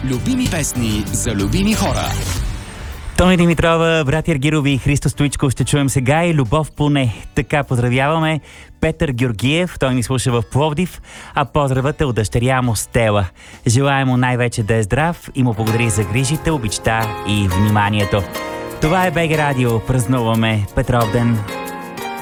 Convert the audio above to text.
Любими песни за любими хора. Тони Димитрова, братя Аргирови и Христо Стоичков ще чуем сега и Любов поне. Така поздравяваме Петър Георгиев, той ни слуша в Пловдив, а поздравът е от дъщеря му Стела. Желаем му най-вече да е здрав и му благодари за грижите, обичта и вниманието. Това е БГ Радио, празнуваме Петровден.